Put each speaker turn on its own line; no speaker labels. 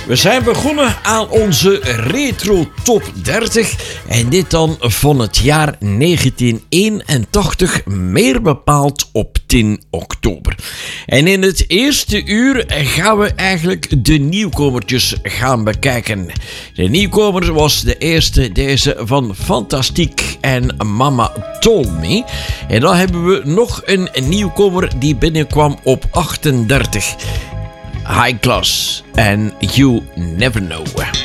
We zijn begonnen aan onze Retro Top 30 en dit dan van het jaar 1981, meer bepaald op 10 oktober. En in het eerste uur gaan we eigenlijk de nieuwkomertjes gaan bekijken. De nieuwkomer was de eerste, deze van Fantastiek en Mama Told Me. En dan hebben we nog een nieuwkomer die binnenkwam op 38. High Class and You Never Know.